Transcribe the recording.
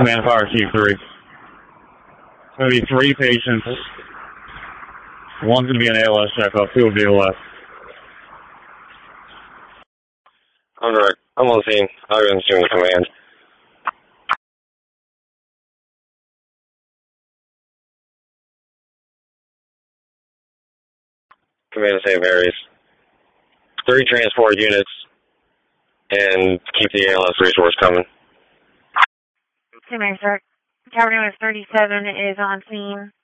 Command Fire Chief 3. It's going to be 3 patients. One's going to be an ALS checkup, 2 will be ALS. I'm direct. I'm on the scene. I've been doing the command. Command to St. Mary's. 3 transport units, and keep the ALS resource coming. St. Mary's, sir. Tower Unit 37 is on scene.